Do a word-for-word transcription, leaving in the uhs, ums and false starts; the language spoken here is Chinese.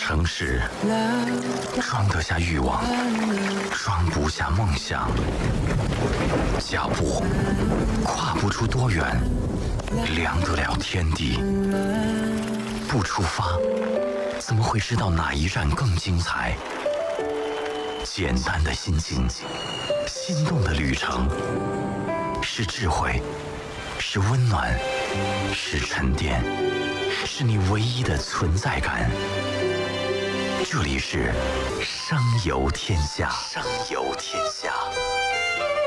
城市，装得下欲望，装不下梦想。脚步跨不出多远，量得了天地。不出发，怎么会知道哪一站更精彩？简单的心境，心动的旅程，是智慧，是温暖，是沉淀，是你唯一的存在感。这里是声游天下，声游天下。